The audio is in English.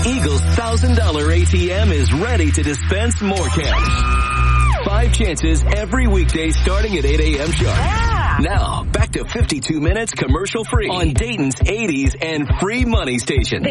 Eagle's $1,000 ATM is ready to dispense more cash. 5 chances every weekday starting at 8 a.m. sharp. Yeah. Now, back to 52 minutes commercial free on Dayton's 80s and free money station.